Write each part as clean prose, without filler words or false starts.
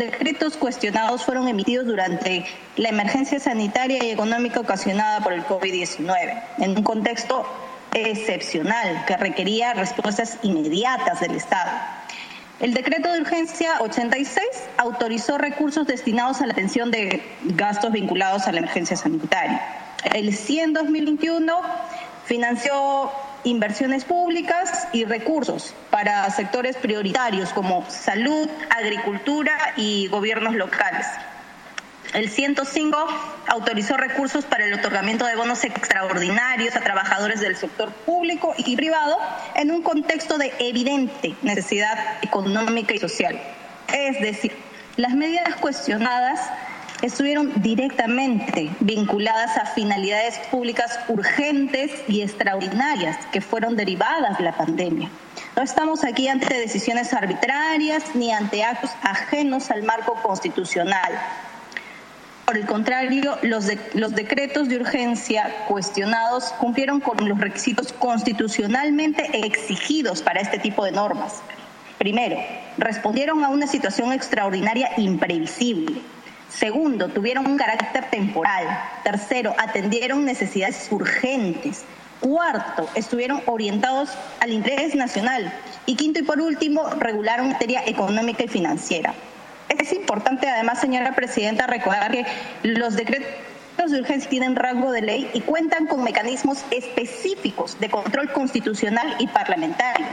decretos cuestionados fueron emitidos durante la emergencia sanitaria y económica ocasionada por el COVID-19, en un contexto excepcional que requería respuestas inmediatas del Estado. El decreto de urgencia 86 autorizó recursos destinados a la atención de gastos vinculados a la emergencia sanitaria. El 100-2021 financió inversiones públicas y recursos para sectores prioritarios como salud, agricultura y gobiernos locales. El 105 autorizó recursos para el otorgamiento de bonos extraordinarios a trabajadores del sector público y privado en un contexto de evidente necesidad económica y social. Es decir, las medidas cuestionadas estuvieron directamente vinculadas a finalidades públicas urgentes y extraordinarias que fueron derivadas de la pandemia. No estamos aquí ante decisiones arbitrarias ni ante actos ajenos al marco constitucional. Por el contrario, los decretos de urgencia cuestionados cumplieron con los requisitos constitucionalmente exigidos para este tipo de normas. Primero, respondieron a una situación extraordinaria imprevisible. Segundo, tuvieron un carácter temporal. Tercero, atendieron necesidades urgentes. Cuarto, estuvieron orientados al interés nacional. Y quinto y por último, regularon materia económica y financiera. Es importante, además, señora presidenta, recordar que los decretos de urgencia tienen rango de ley y cuentan con mecanismos específicos de control constitucional y parlamentario.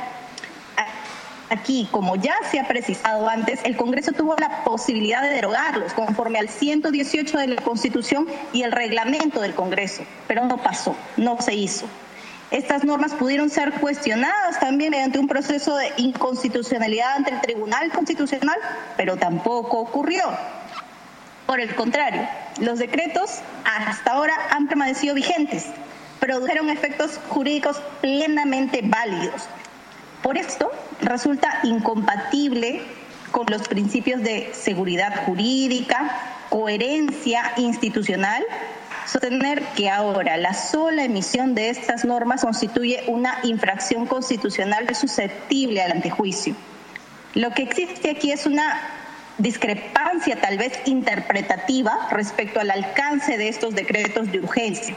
Aquí, como ya se ha precisado antes, el Congreso tuvo la posibilidad de derogarlos conforme al 118 de la Constitución y el reglamento del Congreso, pero no pasó, no se hizo. Estas normas pudieron ser cuestionadas también mediante un proceso de inconstitucionalidad ante el Tribunal Constitucional, pero tampoco ocurrió. Por el contrario, los decretos hasta ahora han permanecido vigentes, produjeron efectos jurídicos plenamente válidos. Por esto, resulta incompatible con los principios de seguridad jurídica, coherencia institucional, sostener que ahora la sola emisión de estas normas constituye una infracción constitucional susceptible al antejuicio. Lo que existe aquí es una discrepancia tal vez interpretativa respecto al alcance de estos decretos de urgencia.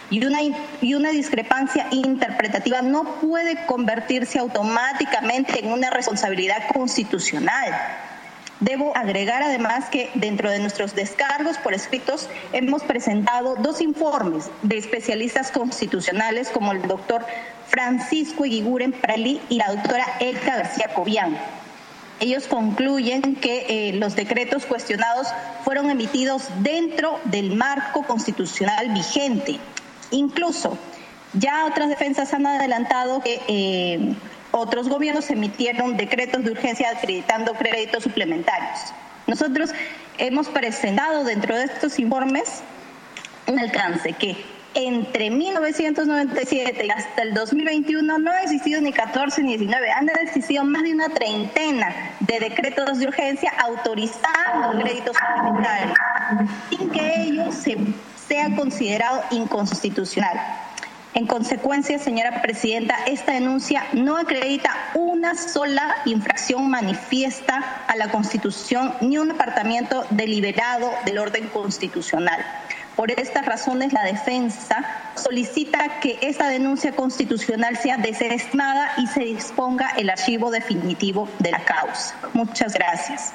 Y una discrepancia interpretativa no puede convertirse automáticamente en una responsabilidad constitucional. Debo agregar además que dentro de nuestros descargos por escritos hemos presentado 2 informes de especialistas constitucionales como el doctor Francisco Eguiguren Pralí y la doctora Elka García Cobian. Ellos concluyen que los decretos cuestionados fueron emitidos dentro del marco constitucional vigente. Incluso ya otras defensas han adelantado que otros gobiernos emitieron decretos de urgencia acreditando créditos suplementarios. Nosotros hemos presentado dentro de estos informes un alcance que entre 1997 y hasta el 2021 no ha existido ni 14 ni 19, han existido más de una treintena de decretos de urgencia autorizando créditos suplementarios, sin que ello sea considerado inconstitucional. En consecuencia, señora presidenta, esta denuncia no acredita una sola infracción manifiesta a la Constitución ni un apartamiento deliberado del orden constitucional. Por estas razones, la defensa solicita que esta denuncia constitucional sea desestimada y se disponga el archivo definitivo de la causa. Muchas gracias.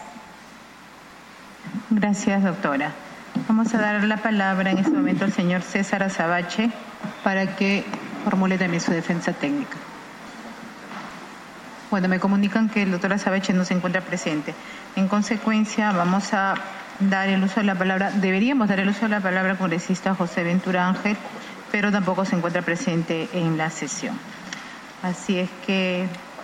Gracias, doctora. Vamos a dar la palabra en este momento al señor César Azabache para que formule también su defensa técnica. Bueno, me comunican que el doctor Azabache no se encuentra presente. En consecuencia, vamos a dar el uso de la palabra, deberíamos dar el uso de la palabra al congresista José Ventura Ángel, pero tampoco se encuentra presente en la sesión. Así es que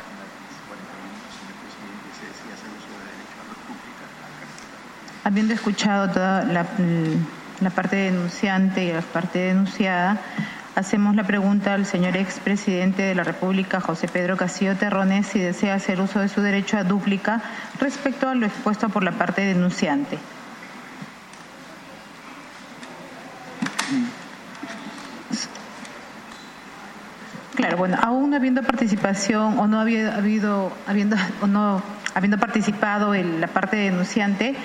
habiendo escuchado toda la parte denunciante y la parte denunciada, hacemos la pregunta al señor expresidente de la República, José Pedro Castillo Terrones, si desea hacer uso de su derecho a dúplica respecto a lo expuesto por la parte denunciante. Claro, bueno, aún no habiendo participación o no habiendo participado en la parte denunciante,